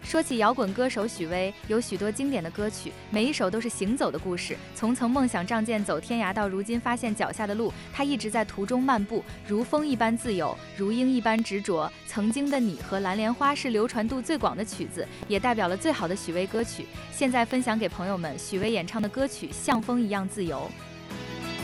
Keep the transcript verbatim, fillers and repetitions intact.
说起摇滚歌手许巍，有许多经典的歌曲，每一首都是行走的故事。从曾梦想仗剑走天涯，到如今发现脚下的路，他一直在途中漫步，如风一般自由，如鹰一般执着。曾经的你和蓝莲花是流传度最广的曲子，也代表了最好的许巍歌曲。现在分享给朋友们，许巍演唱的歌曲《像风一样自由》。